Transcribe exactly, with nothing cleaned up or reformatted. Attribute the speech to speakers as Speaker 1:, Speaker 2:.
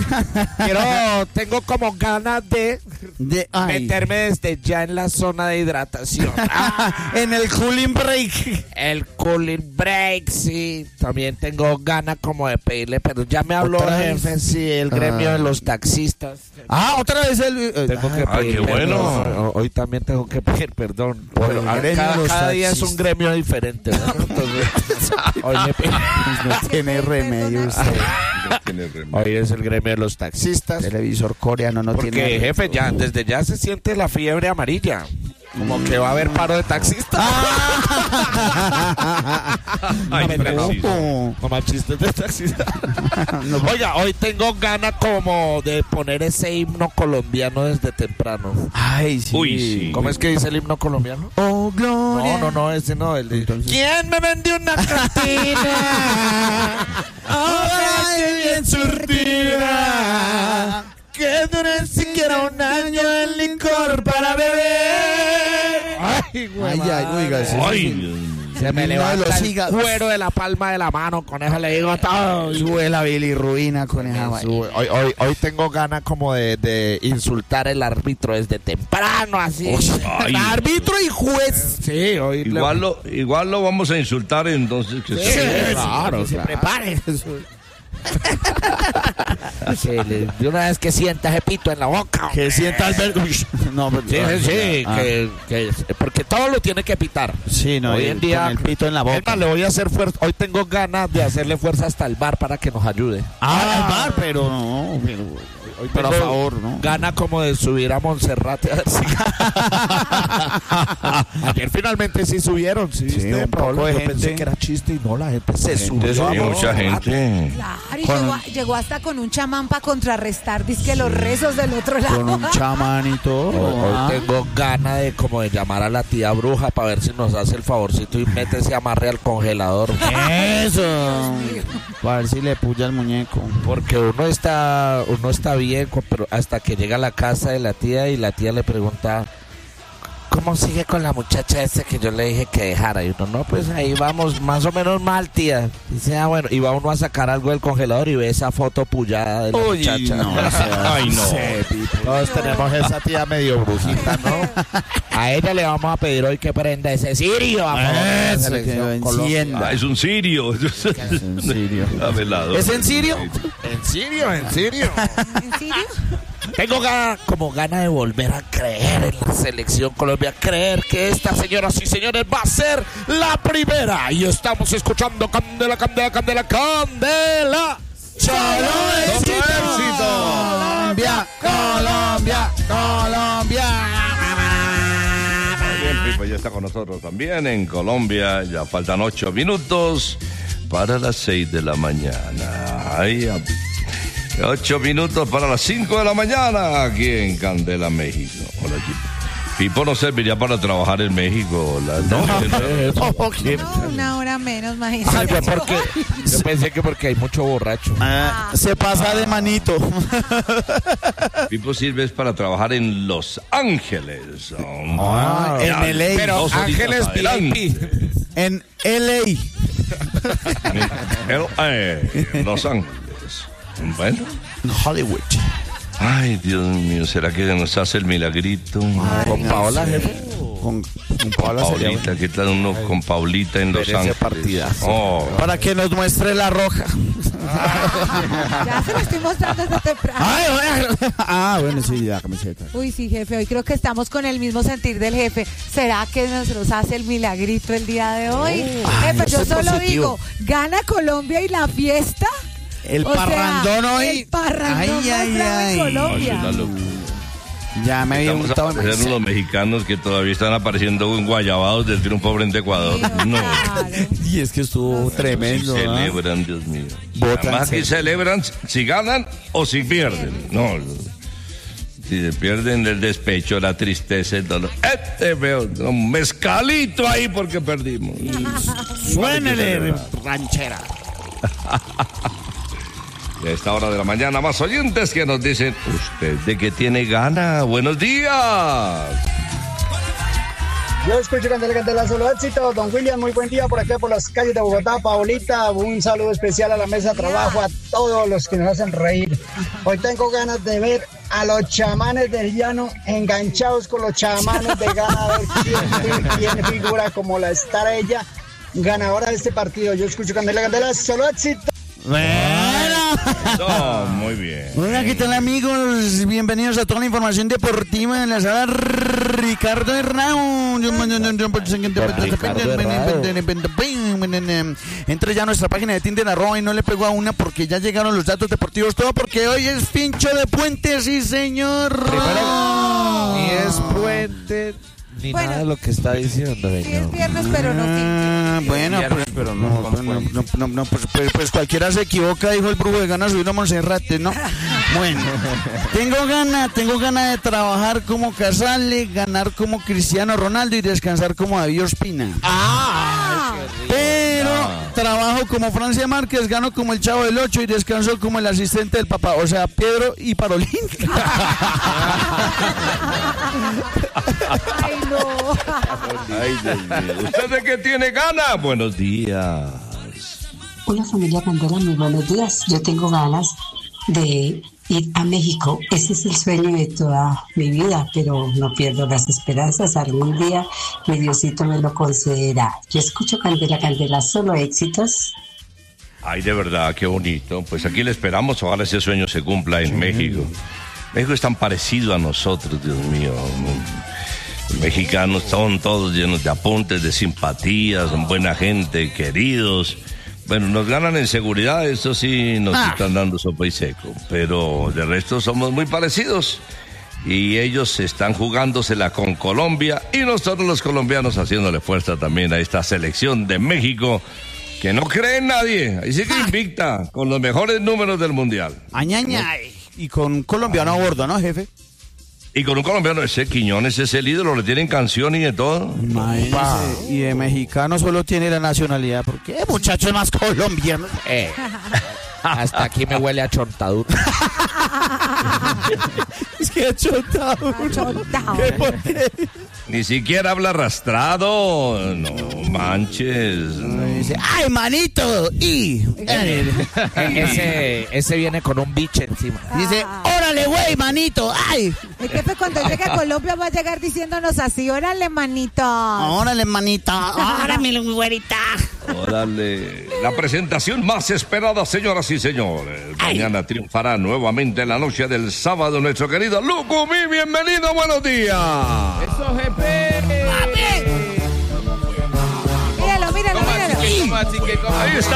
Speaker 1: Quiero, tengo como ganas de,
Speaker 2: de
Speaker 1: meterme desde ya en la zona de hidratación. Ah,
Speaker 2: en el cooling break.
Speaker 1: El cooling break, sí. También tengo ganas como de pedirle, pero ya me habló el jefe, sí, el gremio ah. de los taxistas.
Speaker 2: Ah, otra vez el...
Speaker 1: Tengo que
Speaker 3: ah,
Speaker 1: pedir
Speaker 3: qué bueno.
Speaker 1: Perdón. Hoy también tengo que pedir perdón. Pero
Speaker 2: el
Speaker 1: cada, cada día es un gremio diferente, ¿no? Entonces, hoy me pido.
Speaker 2: No tiene remedio usted.
Speaker 3: No tiene remedio.
Speaker 1: Hoy es el gremio de los taxistas.
Speaker 2: Televisor coreano no
Speaker 1: Porque,
Speaker 2: tiene...
Speaker 1: Porque, jefe, ya desde ya se siente la fiebre amarilla. Como que va a haber paro de taxistas.
Speaker 3: Ay,
Speaker 1: no, no más chistes de taxistas. No. Oiga, hoy tengo ganas como de poner ese himno colombiano desde temprano.
Speaker 2: Ay, sí.
Speaker 3: Uy, sí.
Speaker 1: ¿Cómo es que dice el himno colombiano?
Speaker 2: Oh, gloria.
Speaker 1: No, no, no, ese no. El de...
Speaker 2: Entonces...
Speaker 1: ¿Quién me vendió una cantina? Ahora que bien surtida. Que dure siquiera un año el licor para beber. Ay, güey.
Speaker 2: Ay, ay, oiga, sí,
Speaker 3: Ay,
Speaker 2: sí.
Speaker 1: Se me levanta
Speaker 2: los
Speaker 1: el
Speaker 2: hígados.
Speaker 1: cuero de la palma de la mano. Con eso le digo todo.
Speaker 2: Sube la bilirruina con esa
Speaker 1: Hoy, hoy, hoy tengo ganas como de, de insultar al árbitro desde temprano, así.
Speaker 3: Ay.
Speaker 2: Árbitro y juez.
Speaker 1: Sí, hoy
Speaker 3: igual,
Speaker 1: le...
Speaker 3: lo, igual lo vamos a insultar entonces. Que
Speaker 1: sí,
Speaker 3: sí,
Speaker 1: claro,
Speaker 2: se
Speaker 1: claro.
Speaker 2: prepare.
Speaker 1: Sí, le, de una vez que sienta ese pito en la boca.
Speaker 2: Que sienta el vergo. No, pero,
Speaker 1: sí, sí, sí
Speaker 2: ah.
Speaker 1: que, que, porque todo lo tiene que pitar.
Speaker 2: Sí, no,
Speaker 1: hoy en día
Speaker 2: con el pito en la boca.
Speaker 1: Es más, le voy a hacer fuerza. Hoy tengo ganas de hacerle fuerza hasta el bar para que nos ayude.
Speaker 2: Ah, al bar, pero no, pero,
Speaker 1: hoy
Speaker 2: pero a favor, ¿no?
Speaker 1: Gana como de subir a Monserrate. A ver si... Ayer finalmente sí subieron, sí,
Speaker 2: sí
Speaker 1: ¿viste?
Speaker 2: un poco de
Speaker 1: Yo
Speaker 2: gente.
Speaker 1: pensé que era chiste y no, la gente se
Speaker 3: sí,
Speaker 1: subió.
Speaker 3: sí, mucha gente.
Speaker 4: Claro, y
Speaker 2: Con...
Speaker 4: llegó, llegó hasta con un chamán para contrarrestar, dizque los rezos del otro lado.
Speaker 2: Con un chamán y todo.
Speaker 1: Hoy, hoy
Speaker 2: ah.
Speaker 1: tengo ganas de como de llamar a la tía bruja para ver si nos hace el favorcito y mete ese amarre al congelador.
Speaker 2: Eso. Para ver si le puya el muñeco.
Speaker 1: Porque uno está, uno está bien, pero hasta que llega a la casa de la tía y la tía le pregunta, ¿cómo sigue con la muchacha esa que yo le dije que dejara? Y uno, no, pues ahí vamos más o menos mal, tía. Dice, ah, bueno, y va uno a sacar algo del congelador y ve esa foto pullada de la
Speaker 2: Uy,
Speaker 1: muchacha.
Speaker 2: No, o sea,
Speaker 3: ay, no.
Speaker 1: Sí, todos tenemos esa tía medio brujita, ¿no? A ella le vamos a pedir hoy que prenda ese cirio. A favor de la
Speaker 2: Eso,
Speaker 1: selección
Speaker 2: que
Speaker 1: Colombia.
Speaker 2: encienda.
Speaker 3: Ah, es un sirio.
Speaker 2: ¿Es en serio?
Speaker 3: ¿Es
Speaker 2: en serio?
Speaker 1: ¿En serio? ¿En serio?
Speaker 4: ¿En serio?
Speaker 1: Tengo gana, como gana de volver a creer en la selección Colombia, creer que esta, señoras y señores, va a ser la primera. Y estamos escuchando Candela, Candela, Candela, Candela.
Speaker 2: ¡Solo éxito! Colombia, Colombia, Colombia.
Speaker 3: Muy bien, Pipo ya está con nosotros también en Colombia. Ya faltan ocho minutos para las seis de la mañana. Ay, a... Ocho minutos para las cinco de la mañana aquí en Candela, México. Hola, Pipo no serviría para trabajar en México. La...
Speaker 1: No, no,
Speaker 4: No, una hora menos, imagínate.
Speaker 1: Ay, pues porque yo pensé que porque hay mucho borracho.
Speaker 2: Ah, se pasa de manito.
Speaker 3: Pipo sirve para trabajar en Los Ángeles.
Speaker 2: Ah, en L A.
Speaker 1: Pero
Speaker 3: Dos horitas
Speaker 1: Ángeles V I
Speaker 3: adelante.
Speaker 1: P.
Speaker 2: En L A.
Speaker 3: L A, en Los Ángeles. Bueno.
Speaker 2: Hollywood.
Speaker 3: Ay, Dios mío, ¿será que nos hace el milagrito?
Speaker 1: Ay, con Paola, jefe.
Speaker 2: Con, con Paola
Speaker 3: Paulita, ¿qué tal uno con Paulita en Los Ángeles?
Speaker 1: Partidazo.
Speaker 3: Oh.
Speaker 2: Para que nos muestre la roja.
Speaker 4: Ya se lo estoy mostrando desde temprano.
Speaker 2: Ay, ay, ah, bueno, sí, la camiseta.
Speaker 4: Uy, sí, jefe, hoy creo que estamos con el mismo sentir del jefe. ¿Será que nos, nos hace el milagrito el día de hoy?
Speaker 1: Oh.
Speaker 4: Jefe,
Speaker 1: Ay,
Speaker 4: yo
Speaker 1: eso es
Speaker 4: solo
Speaker 1: positivo.
Speaker 4: digo, ¿gana Colombia y la fiesta?
Speaker 2: El
Speaker 4: O
Speaker 2: parrandón
Speaker 4: sea,
Speaker 2: hoy.
Speaker 4: El parrandón
Speaker 2: Ay,
Speaker 4: más
Speaker 2: ay,
Speaker 4: bravo
Speaker 2: ay.
Speaker 4: en Colombia.
Speaker 3: No, es una locura.
Speaker 2: Ya me había
Speaker 3: Estamos
Speaker 2: gustado.
Speaker 3: apareciendo los mexicanos que todavía están apareciendo en guayabados del triunfo frente a Ecuador.
Speaker 4: Sí,
Speaker 3: No.
Speaker 4: claro.
Speaker 2: Y es que estuvo tremendo.
Speaker 3: Si
Speaker 2: ¿ah?
Speaker 3: celebran, Dios mío.
Speaker 2: Votan
Speaker 3: Además que
Speaker 2: serio.
Speaker 3: celebran si ganan o si pierden. No. Si pierden el despecho, la tristeza, el dolor. Este veo un mezcalito ahí porque perdimos.
Speaker 2: Suénele, ranchera.
Speaker 3: A esta hora de la mañana, más oyentes que nos dicen, ¿usted de qué tiene gana? Buenos días.
Speaker 5: Yo escucho Candela, Candela, solo éxito. Don William, muy buen día por acá, por las calles de Bogotá. Paolita, un saludo especial a la mesa de trabajo, a todos los que nos hacen reír. Hoy tengo ganas de ver a los chamanes del llano enganchados con los chamanes de Ghana, a ver quién, quién figura como la estrella ganadora de este partido. Yo escucho Candela, Candela, solo éxito.
Speaker 2: Bueno.
Speaker 3: No, muy bien.
Speaker 2: Hola, ¿qué tal, amigos? Bienvenidos a toda la información deportiva en la sala Ricardo Herrao. Entre ya a nuestra página de Tinder arroba y no le pegó a una porque ya llegaron los datos deportivos. Todo porque hoy es Fincho de Puente, sí, señor.
Speaker 1: Primero, ni es puente, ni
Speaker 4: Bueno,
Speaker 1: nada de lo que está diciendo,
Speaker 4: Sí, es
Speaker 1: señor.
Speaker 4: viernes, pero no fin.
Speaker 2: Ah, bueno, pues,
Speaker 3: pero
Speaker 2: no, no, no, no, no, no, pues, pues, pues cualquiera se equivoca, dijo el brujo de ganas subir a Monserrate, ¿no? Bueno, tengo ganas, tengo ganas de trabajar como Casale, ganar como Cristiano Ronaldo y descansar como David Ospina.
Speaker 4: Ah,
Speaker 2: Pero trabajo como Francia Márquez, gano como el Chavo del Ocho y descanso como el asistente del papá, o sea, Pedro y Parolín.
Speaker 4: ay, no.
Speaker 3: Ay, Dios mío. ¿Usted de qué tiene ganas? Buenos días.
Speaker 6: Hola familia Candela, muy buenos días. Yo tengo ganas de ir a México. Ese es el sueño de toda mi vida, pero no pierdo las esperanzas. Algún día mi Diosito me lo concederá. Yo escucho Candela, Candela, solo éxitos.
Speaker 3: Ay, de verdad, qué bonito. Pues aquí le esperamos, ojalá ese sueño se cumpla en México. México es tan parecido a nosotros, Dios mío. Los mexicanos son todos llenos de apuntes, de simpatías, son buena gente, queridos. Bueno, nos ganan en seguridad, eso sí nos
Speaker 2: Ah.
Speaker 3: están dando sopa y seco. Pero de resto somos muy parecidos. Y ellos están jugándosela con Colombia y nosotros los colombianos haciéndole fuerza también a esta selección de México que no cree en nadie. Ahí sí que invicta con los mejores números del mundial.
Speaker 2: Añaña. Y con un colombiano a bordo, ¿no, jefe?
Speaker 3: Y con un colombiano, ese Quiñones es el ídolo, le tienen canción y de todo.
Speaker 2: Imagínese, y de mexicano solo tiene la nacionalidad. ¿Por qué, muchachos más colombianos?
Speaker 1: Eh, hasta aquí me huele a chontadura.
Speaker 2: Es que ha chotado.
Speaker 4: Achontado.
Speaker 2: ¿Qué, por qué?
Speaker 3: Ni siquiera habla arrastrado. No manches. no.
Speaker 2: Dice, ¡ay, manito! Y
Speaker 1: Eh, ese, ese viene con un biche encima.
Speaker 2: dice, ¡órale, güey, manito! ¡Ay!
Speaker 4: El jefe cuando llegue a Colombia va a llegar diciéndonos así, órale, manito.
Speaker 2: ¡Órale, manita! ¡Órale, mi güerita!
Speaker 3: Órale. La presentación más esperada, señoras y señores. Mañana triunfará nuevamente la noche del sábado nuestro querido Lucumí. Bienvenido, buenos días.
Speaker 1: Eso, jefe.
Speaker 4: Míralo, míralo, míralo.
Speaker 3: Ahí está.